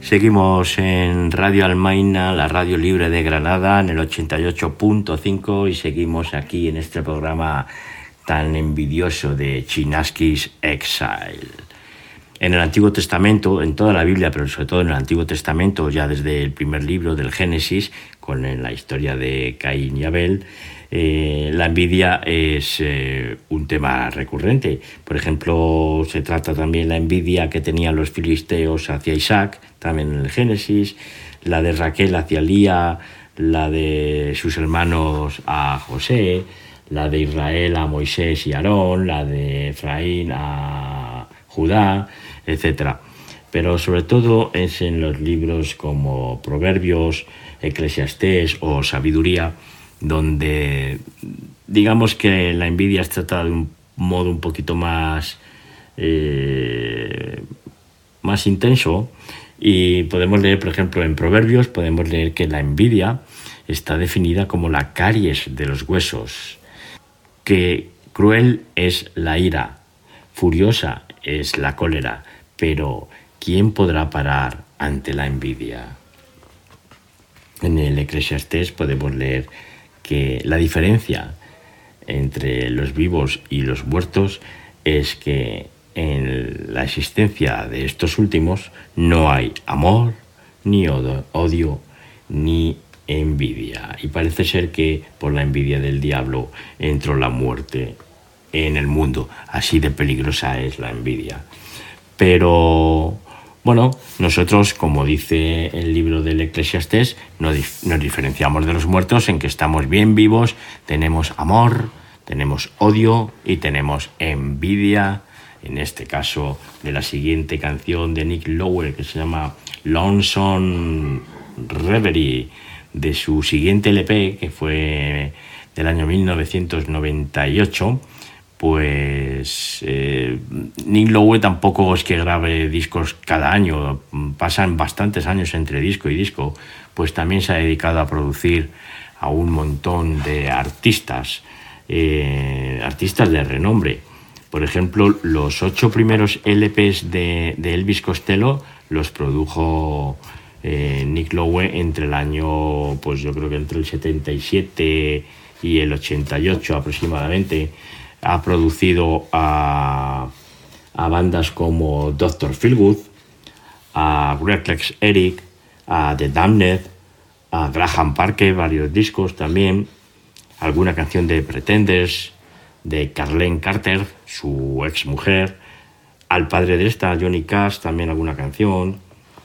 Seguimos en Radio Almaina, la radio libre de Granada, en el 88.5 y seguimos aquí en este programa tan envidioso de Chinaski's Exile. En el Antiguo Testamento, en toda la Biblia, pero sobre todo en el Antiguo Testamento, ya desde el primer libro del Génesis, con la historia de Caín y Abel, la envidia es un tema recurrente. Por ejemplo, se trata también la envidia que tenían los filisteos hacia Isaac, también en el Génesis, la de Raquel hacia Lía, la de sus hermanos a José, la de Israel a Moisés y Aarón, la de Efraín a Judá, etc. Pero sobre todo es en los libros como Proverbios, Eclesiastés o Sabiduría, donde digamos que la envidia es tratada de un modo un poquito más intenso, y podemos leer, por ejemplo, en Proverbios podemos leer que la envidia está definida como la caries de los huesos, que cruel es la ira, furiosa es la cólera, pero ¿quién podrá parar ante la envidia? En el Eclesiastés podemos leer que la diferencia entre los vivos y los muertos es que en la existencia de estos últimos no hay amor, ni odio, ni envidia. Y parece ser que por la envidia del diablo entró la muerte en el mundo. Así de peligrosa es la envidia. Pero bueno, nosotros, como dice el libro del Eclesiastés, nos diferenciamos de los muertos en que estamos bien vivos, tenemos amor, tenemos odio y tenemos envidia. En este caso, de la siguiente canción de Nick Lowe, que se llama Lonesome Reverie, de su siguiente LP, que fue del año 1998, pues Nick Lowe tampoco es que grabe discos cada año, pasan bastantes años entre disco y disco, pues también se ha dedicado a producir a un montón de artistas de renombre. Por ejemplo, los 8 primeros LPs de Elvis Costello los produjo Nick Lowe entre el año, pues yo creo que entre el 77 y el 88 aproximadamente. Ha producido a bandas como Dr. Feelgood, a Reckless Eric, a The Damned, a Graham Parker, varios discos también, alguna canción de Pretenders, de Carlene Carter, su ex mujer, al padre de esta, Johnny Cash, también alguna canción.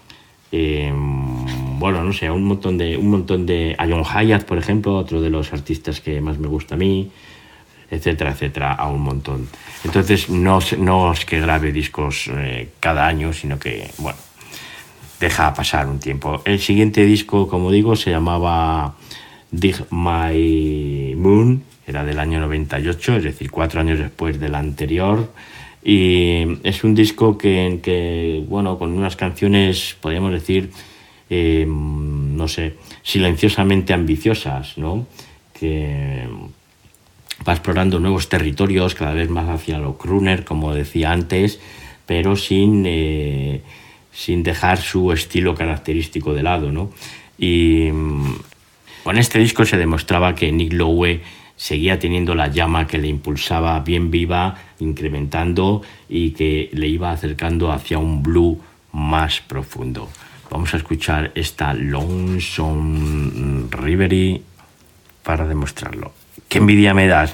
Bueno, no sé, un montón de a John Hyatt, por ejemplo, otro de los artistas que más me gusta a mí, etcétera, etcétera, a un montón. Entonces no es que grabe discos cada año, sino que, bueno, deja pasar un tiempo. El siguiente disco, como digo, se llamaba Dig My Moon, era del año 98, es decir, 4 años después del anterior, y es un disco que bueno, con unas canciones, podríamos decir, no sé, silenciosamente ambiciosas, ¿no? Que va explorando nuevos territorios, cada vez más hacia lo crooner, como decía antes, pero sin dejar su estilo característico de lado, ¿no? Y con este disco se demostraba que Nick Lowe seguía teniendo la llama que le impulsaba bien viva, incrementando y que le iba acercando hacia un blue más profundo. Vamos a escuchar esta Lonesome Reverie para demostrarlo. ¡Qué envidia me das!